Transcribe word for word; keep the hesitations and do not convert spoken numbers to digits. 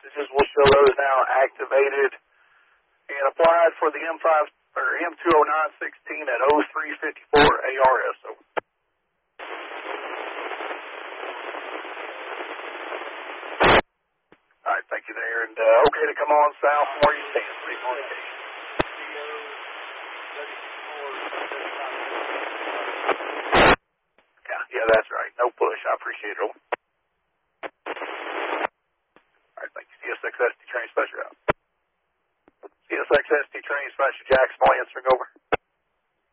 messages will show those now activated and applied for the M five or M two oh nine sixteen at oh three fifty-four A R S. Over. All right, thank you there, and uh, okay to come on south from where you stand. Please communication. Yeah, yeah, that's right. No push. I appreciate it. All right, thank you. C S X S T Training Special out. C S X S T Training Special Jackson, answering over.